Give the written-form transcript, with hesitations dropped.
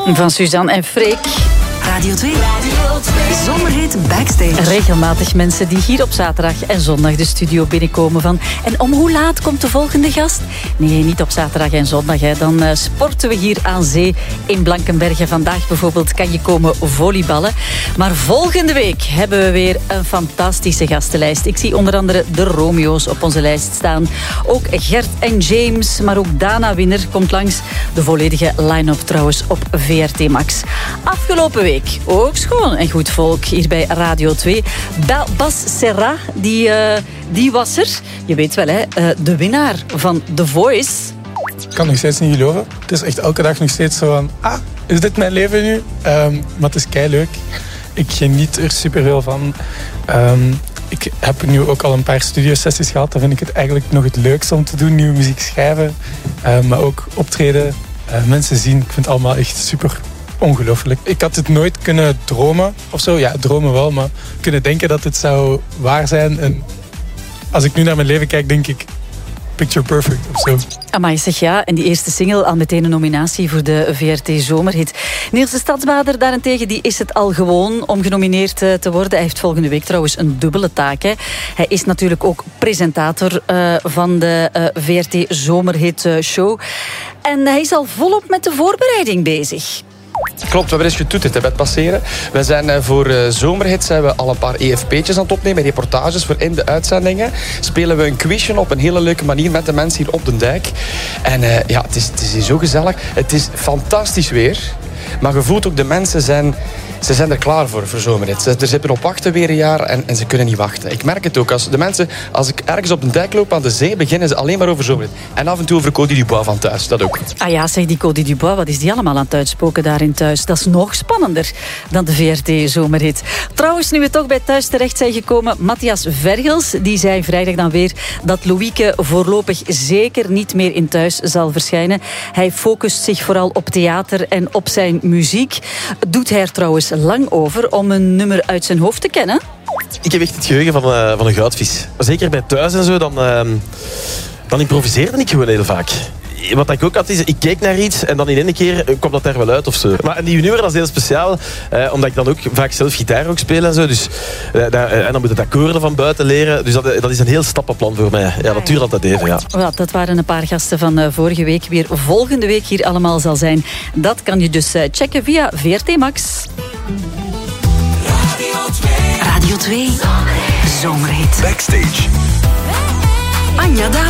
Van Suzanne en Freek. Radio 2. Zomerhit Backstage. Regelmatig mensen die hier op zaterdag en zondag de studio binnenkomen van... En om hoe laat komt de volgende gast? Nee, niet op zaterdag en zondag. Hè. Dan sporten we hier aan zee in Blankenberge. Vandaag bijvoorbeeld kan je komen volleyballen. Maar volgende week hebben we weer een fantastische gastenlijst. Ik zie onder andere de Romeo's op onze lijst staan. Ook Gert en James, maar ook Dana Winner komt langs. De volledige line-up trouwens op VRT Max. Afgelopen week ook schoon en goed volk hier bij Radio 2. Bas Serra, die was er. Je weet wel, hè, de winnaar van The Voice. Ik kan nog steeds niet geloven. Het is echt elke dag nog steeds zo van... is dit mijn leven nu? Maar het is keileuk. Ik geniet er superveel van. Ik heb nu ook al een paar studiosessies gehad. Dan vind ik het eigenlijk nog het leukste om te doen. Nieuwe muziek schrijven. Maar ook optreden. Mensen zien. Ik vind het allemaal echt super ongelooflijk. Ik had het nooit kunnen dromen of zo. Ja, dromen wel, maar kunnen denken dat het zou waar zijn. En als ik nu naar mijn leven kijk, denk ik... Picture perfect of zo. Amai, zeg ja. En die eerste single al meteen een nominatie voor de VRT Zomerhit. Niels de Stadsbader daarentegen, die is het al gewoon om genomineerd te worden. Hij heeft volgende week trouwens een dubbele taak. Hè. Hij is natuurlijk ook presentator van de VRT Zomerhit show. En hij is al volop met de voorbereiding bezig. Klopt, we hebben eens getoeterd bij het passeren. We zijn voor Zomerhits zijn we al een paar EFP'tjes aan het opnemen, reportages voor in de uitzendingen. Spelen we een quizje op een hele leuke manier met de mensen hier op de dijk. En het is hier zo gezellig. Het is fantastisch weer. Maar je voelt ook, de mensen zijn er klaar voor Zomerhits. Ze zitten op wachten weer een jaar en ze kunnen niet wachten. Ik merk het ook. Als ik ergens op een dijk loop aan de zee, beginnen ze alleen maar over Zomerhits. En af en toe over Cody Dubois van thuis. Dat ook. Ah ja, zeg, die Cody Dubois, wat is die allemaal aan het uitspoken daarin thuis? Dat is nog spannender dan de VRT Zomerhit. Trouwens, nu we toch bij thuis terecht zijn gekomen, Matthias Vergels, die zei vrijdag dan weer dat Louieke voorlopig zeker niet meer in thuis zal verschijnen. Hij focust zich vooral op theater en op zijn muziek. Doet hij er trouwens lang over om een nummer uit zijn hoofd te kennen? Ik heb echt het geheugen van een goudvis. Zeker bij thuis en zo, dan improviseerde ik gewoon heel vaak. Wat ik ook had is, ik keek naar iets en dan in één keer kwam dat er wel uit of zo. Maar die nummer, dat is heel speciaal, omdat ik dan ook vaak zelf gitaar ook speel en zo. Dus, en dan moet het akkoorden van buiten leren. Dus dat is een heel stappenplan voor mij. Ja, dat duurt altijd even, ja. Well, dat waren een paar gasten van vorige week. Weer volgende week hier allemaal zal zijn. Dat kan je dus checken via VRT Max. Radio 2. Zomerhit. Backstage. Anja Daan.